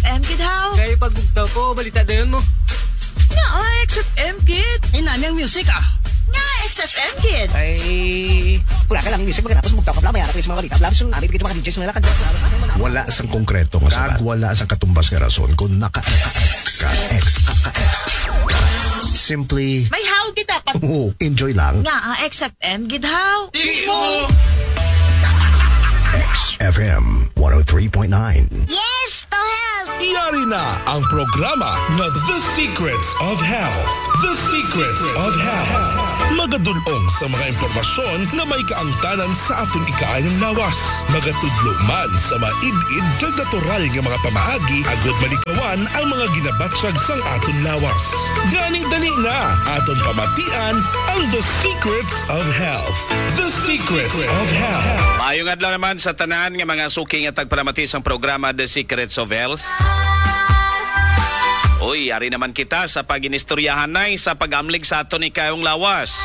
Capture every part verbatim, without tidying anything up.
M, gid how? Kaya pagbugtaw ko, balita dayon mo. Nga, X F M, gid. Eh, nami ang music ah. Nga, X F M, gid. Ay... Wala ka lang yung music, magkatapos mugtaw ka pala, mayara ko yung mga balita. Blabs yung namin, bigyan mga D Js nila. Wala sang konkreto nga sabat. Wala sang katumbas nga rason kung naka-X ka, X, ka-X. Simply, May how, gid dapat. oh, enjoy lang. Nga, X F M, gid how? Di mo! X F M one oh three point nine. Yes, to help! Iyari na ang programa na The Secrets of Health. The Secrets of Health. Magadulong sa mga impormasyon na may kaangtanan sa atong ikaayang lawas. Magatudlo man sa maid-id kag natural nga mga pamahagi agud malikawan ang mga ginabatsyag sang aton lawas. Gani dali na aton pamatian ang The Secrets of Health. The Secrets of Health. Maayong adlaw naman sa tanan nga mga suking at tagpalamati sang programa The Secrets of Health. Uy, ari naman kita sa paginistoryahan nay sa pag-amlig sa aton ni kayong lawas.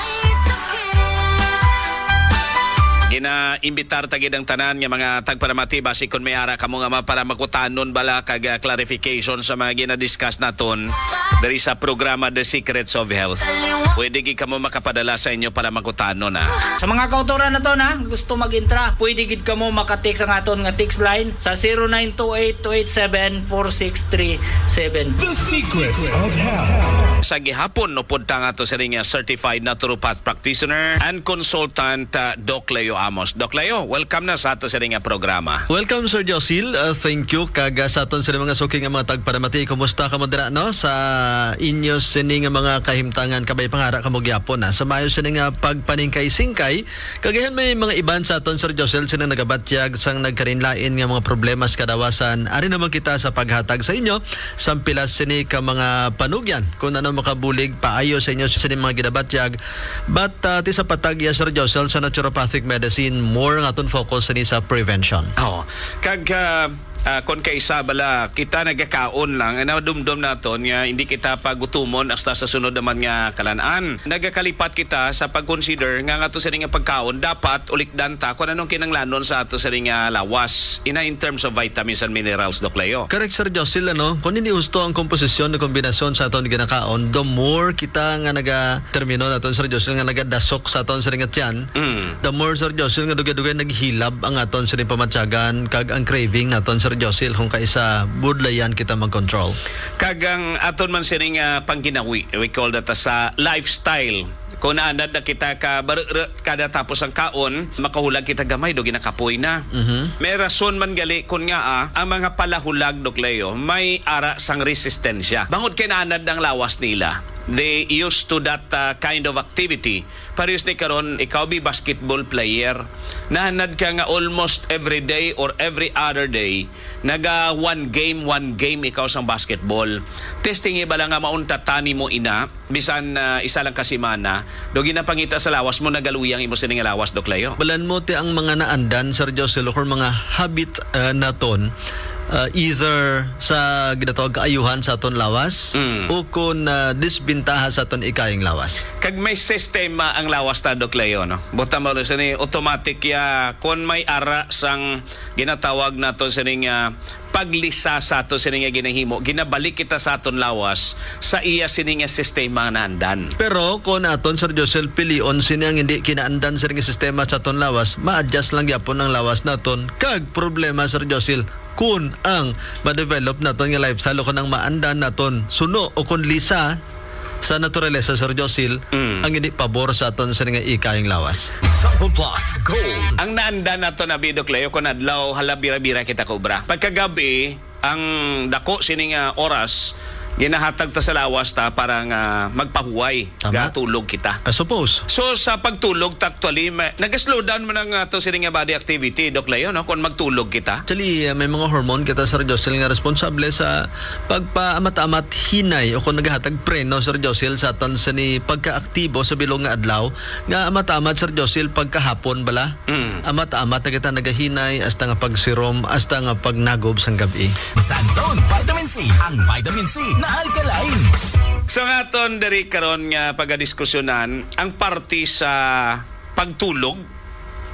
Gina-imbitar tagid ang tanan nga mga tagpalamati basi kon may ara kamo nga para makutanon bala kag uh, clarification sa mga gina-discuss naton diri sa programa The Secrets of Health. Pwede gid kamo makapadala sa inyo para makutanon ha. Sa mga kautoran na to na, gusto mag-intra, pwede gid ka mo makatext ang aton nga text line sa zero nine two eight two eight seven four six three seven. The Secrets of Health. Sa gihapon no pud ta nga to sa ring certified naturopath practitioner and consultant uh, Doc Leo Amos. Doc Leo, welcome na sa ato sa ring programa. Welcome Sir Josil. Uh, thank you kaga sa aton sa mga suking nga mga tagparamati. Kumusta ka mo dira no sa inyo sini nga mga kahimtangan kabay pangara kamo gyapon na. Sa mayo sini nga pagpaningkay-singkay kagahan may mga iban sa aton Sir Josil sini nagabatyag sang nagkarinlain nga mga problema sa kadawasan. Ari naman kita sa paghatag sa inyo sampilas sini ka mga panugyan kung ano makabulig paayo sa inyo sini mga gidabatyag. But uh, ti sa patagya Sir Josil sa naturopathic medicine more nga aton focus ni sa prevention. Oh, kag uh, uh, kon kay isa bala kita nagakaon lang na dumdum naton nga hindi kita pagutumon hasta sa sunod naman nga kalanaan. Nagakalipat kita sa pag-consider nga nga to sa nga pagkaon dapat ulikdan ta kung anong kinanglanon sa ato sa nga lawas ina in terms of vitamins and minerals Doc Leo. Correct Sir Josil ano, kung hindi gusto ang komposisyon na kombinasyon sa aton ginakaon, the more kita nga naga termino naton Sir Josil nga nagadasok sa aton sa nga tiyan, Mm. the more Sir Josil nga dugay-dugay naghilab ang aton sa pamatyagan kag ang craving naton Sir Josil kung kaisa budlayan kita mag-control. Kag ang aton man sining uh, pangginawi, we call that as a lifestyle. Kung naanad na kita ka bar- kada tapos ang kaon, makahulag kita gamay do ginakapoy na. Mhm. May rason man gali kun nga ah, ang mga palahulag Doc Leo may ara sang resistensya. Bangod kay naanad ng lawas nila. They used to that uh, kind of activity. Parehas ni karon ikaw bi basketball player. Nahanad ka nga almost every day or every other day. Naga one game, one game ikaw sang basketball. Testing iba lang nga maunta tani mo ina. Bisan uh, isa lang kasimana. Dogi na pangita sa lawas mo nagaluyang imo sining lawas Doc Leo. Balan mo ti ang mga naandan Sir Josil or mga habit uh, naton. Uh, either sa ginatawag kaayuhan sa aton lawas Mm. o kung uh, disbintaha sa aton ikayang lawas. Kag may sistema ang lawas ta Doc Leo no. Buta mo sa ni automatic ya kon may ara sang ginatawag nato sa ning uh, paglisa sa ato sa ning ginahimo. Ginabalik kita sa aton lawas sa iya sining sistema nandan. Pero kung aton Sir Josil pilion sini ang hindi kinaandan sa ring sistema sa aton lawas, ma-adjust lang gyapon ang lawas naton. Kag problema Sir Josil kung ang ma-develop naton nga lifestyle o kung ang maandan naton suno o kung lisa sa naturalesa Sir Josil Mm. ang hindi pabor sa aton sa nga ikayang lawas. Sample Plus Gold. Ang naanda na to na Doc Leo kun adlaw halabira-bira kita kobra. Pagkagabi ang dako sining uh, oras ginahatag ta sa lawas ta para nga magpahuway Tama. ga tulog kita. I suppose. So sa pagtulog actually may, nag-slow down mo ng uh, to sining nga body activity Doc Leo no kung magtulog kita. Actually, uh, may mga hormone kita Sir Josil nga responsable sa pagpaamat-amat hinay o kung naghatag preno Sir Josil sa aton sa ni pagkaaktibo sa bilong nga adlaw nga amat-amat Sir Josil pagkahapon bala. Mm. Amat-amat na kita nagahinay hasta nga pagsirom hasta nga pagnagob sang gabi. Sunzone Vitamin C, ang vitamin C na alkaline. So nga aton diri karon nga pagadiskusyonan ang parte sa pagtulog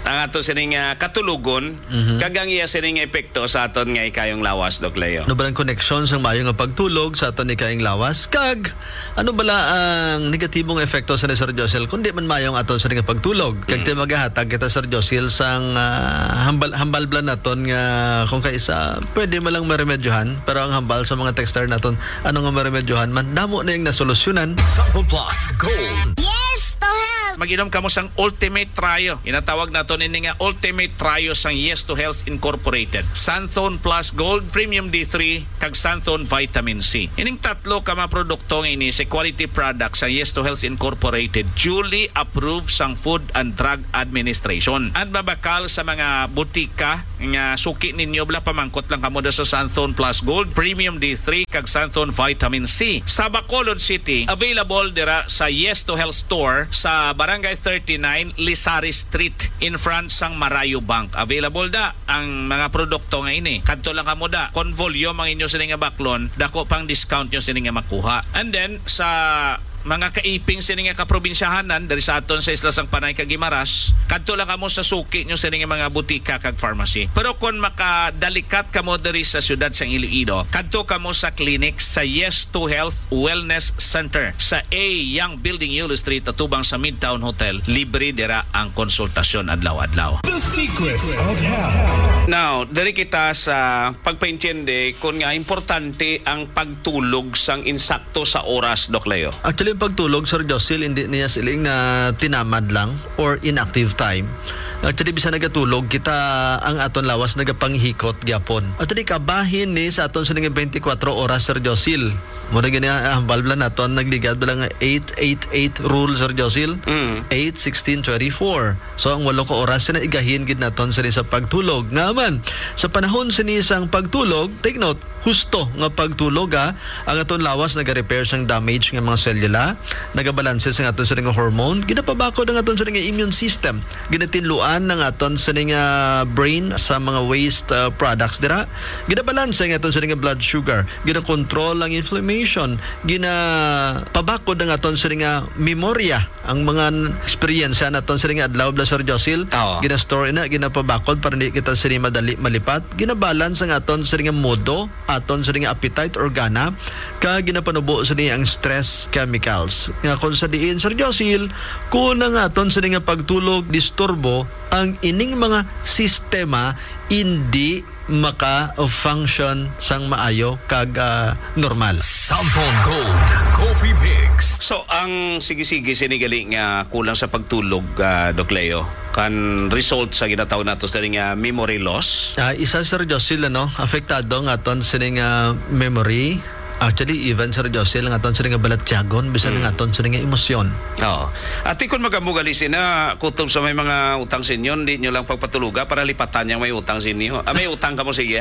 ang ato sining uh, katulugon Mhm. kagang iya sining epekto sa aton nga ikayong lawas Doc Leo. Ano ba ang connection sa mayo nga pagtulog sa aton ikaing lawas? Kag, ano bala ang negatibong efekto sa ni Sir Josel kundi man mayong aton sa nga pagtulog? Kag mm. magahatag kita Sir Josel sang uh, hambal hambal blan naton nga kung kaisa pwede man lang maremedyohan, pero ang hambal sa mga texter naton ano nga maremedyohan man damo na yung nasolusyonan. Sample Plus Gold. Yes to Health. Mag-inom kamo sang Ultimate Trio. Inatawag nato nini nga Ultimate Trio sang Yes to Health Incorporated. Santhone Plus Gold, Premium D three, kag Santhone Vitamin C. Ining tatlo ka mga produkto nga ini sa quality product sang Yes to Health Incorporated, duly approved sang Food and Drug Administration. At mabakal sa mga butika nga suki ninyo bla pamangkot lang kamo sa Santhone Plus Gold, Premium D three, kag Santhone Vitamin C. Sa Bacolod City, available dira sa Yes to Health Store sa Barangay thirty-nine, Lisari Street, in front sang Marayo Bank. Available da ang mga produkto nga ini. Kadto lang kamo da. Kon volume ang inyo sini nga baklon, dako pang discount nyo sini nga makuha. And then sa mga kaiping sini nga kaprobinsyahanan dari sa aton sa Isla sang Panay kag Guimaras, kadto lang kamo sa suki nyo sini nga mga butika kag pharmacy. Pero kon makadalikat kamo diri sa syudad sang Iloilo, kadto kamo sa clinic sa Yes to Health Wellness Center sa A Young Building Yulo Street atubang sa Midtown Hotel. Libre dira ang konsultasyon adlaw-adlaw. The Secrets of Health. Now, dari kita sa pagpaintiende kung nga importante ang pagtulog sang insakto sa oras, Doc Leo. Actually, yung pagtulog, Sir Josel, hindi niya siling na tinamad lang or inactive time. Actually, bisa nagatulog, kita ang aton lawas nagapanghikot gyapon. Actually, kabahin ni sa aton sa nga twenty-four oras, Sir Josel. Muna gani ang balblan naton, nagligad ba lang eight eight eight rule, Sir Josel? Mm. eight, sixteen, twenty-four. So, ang walo ka oras na igahin gid naton sa sa pagtulog. Nga man, sa panahon sa isang pagtulog, take note, husto nga pagtulog ha, ang aton lawas naga-repair sang damage nga mga selula, nagabalanse sa aton sa nga hormone, ginapabakod ang aton sa nga immune system, ginatinluan ng aton sa nga brain sa mga waste uh, products dira, ginabalanse ang aton sa nga blood sugar, ginakontrol ang inflammation, ginapabakod ang aton sa nga memorya, ang mga experience naton sa nga adlaw bla Sir Josel, Oo. ginastore na, ginapabakod para hindi kita sini madali malipat, ginabalance ang aton sa nga modo, aton sa nga appetite or gana, ka ginapanubo sa ang stress chemicals. Nga kung sa diin, Sir Josel, kung ang aton sa nga pagtulog disturbo, ang ining mga sistema hindi maka-function sang maayo kag uh, normal. Sample Gold Coffee Mix. So, ang sige-sige sinigali nga kulang sa pagtulog, uh, Doc Leo, kan result sa ginatawag nato sa nga memory loss. Uh, isa, Sir Josel, ano, apektado nga aton sa nga memory. Actually, even Sir Josel, ang aton sa nga balatyagon, bisan nga aton sa nga emosyon. Oo. At kung magamugali na kutob sa may mga utang sa inyo, hindi nyo lang pagpatuluga para lipatan yung may utang sa inyo. Ah, may utang ka mo, sige.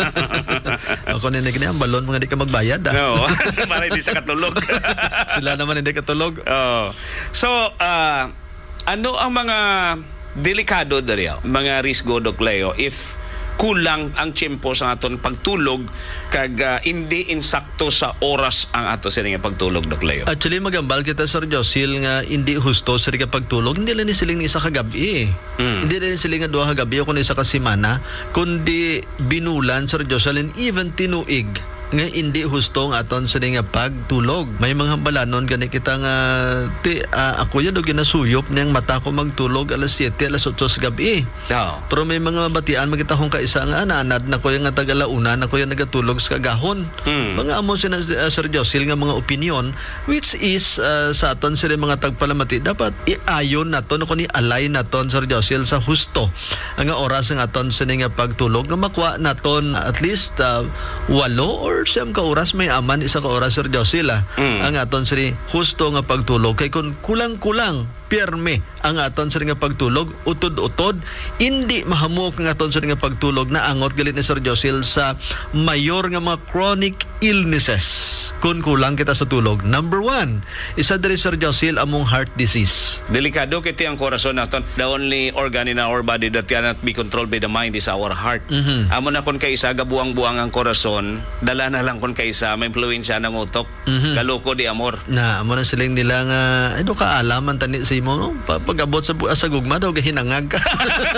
Ako nila kini ang balon, mga di ka magbayad. Ah. Oo. Para hindi sa katulog. Sila naman hindi katulog. Oo. So, uh, ano ang mga delikado dari mga risgo, Doc Leo, if kulang ang tiyempo sa aton pagtulog kag uh, hindi insakto sa oras ang ato sa nga pagtulog, Doc Leo? Actually, magambal kita, Sir Josel, nga hindi husto sa nga pagtulog. Hindi lang ni siling isa kagabi. Mm. Hindi lang ni siling nga duha kagabi o kung isa kasimana, kundi binulan, Sir Josel, and even tinuig nga hindi husto ang aton sa nga pagtulog. May mga balanon gani kita nga ti, uh, ako yan o ginasuyop niyang mata ko magtulog alas siyete, alas otso sa gabi. Oo. Pero may mga batian magita kong kaisa nga ananad na ko yung nga tagalauna na ko yung nagatulog sa kagahon. Hmm. Mga amo sina uh, Sir Josel nga mga opinion which is uh, sa aton sila mga tagpalamati dapat iayon naton o ni alay naton, Sir Josel, sa husto ang oras ng aton sa nga pagtulog nga makuha naton at least uh, walo or siyam ka oras may aman isa ka oras, Sir Josel, ah. Mm. ang aton sini husto nga pagtulog kay kung kulang-kulang pirme ang aton sa nga pagtulog, utod-utod, hindi mahamok ang aton sa nga pagtulog na angot galit ni Sir Josel sa mayor nga mga chronic illnesses kung kulang kita sa tulog. Number one, isa diri, Sir Josel, among heart disease. Delikado kiti ang korason naton. The only organ in our body that cannot be controlled by the mind is our heart. Mhm. Amo na kon kaysa gabuang-buang ang korason, dala na lang kon kaysa may influensya ng utok. Mhm. Galoko di amor. Na amo na siling nila nga ano ka alaman tani si mo, no? Pa- pag-abot sa, bu- sa gugma daw, gahinangag ka.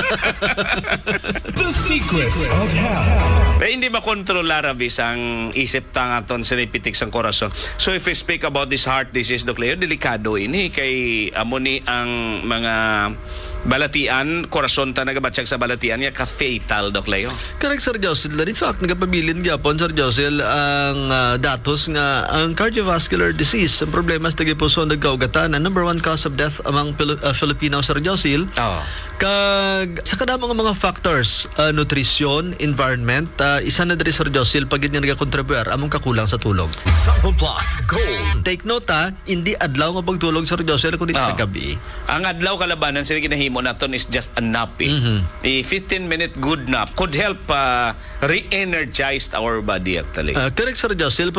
The Secrets of Health. Eh, hindi makontrolar abis ang isip tang aton sinipitik sang korason. So if we speak about this heart disease, Doc Leo, delikado ini kay amo ni ang mga balatian, korason ta nagabatsyag sa balatian niya ka-fatal, Doc Leo. Correct, Sir Josel. In fact, nagapabilin gyapon, Sir Josel, ang ah, datos nga ang cardiovascular disease, ang problema sa tagipuso nagkaugatan, ang number one cause of death among Pil- ah, Filipino, Sir Josel. Oh. Kag sa kadamo nga mga factors, ah, nutrition, environment, ah, isa na diri, Sir Josel, pag yun nga nagakontribuer among kakulang sa tulog. Sample Plus Gold. Take note, ha, hindi adlaw nga pagtulog, Sir Josel, kundi sa Oh. gabi. Ang adlaw kalabanan sila ginahimo naton is just a nap. Eh. Mhm. A fifteen minute good nap could help uh, re-energize our body actually. Ah, correct, Sir Josel.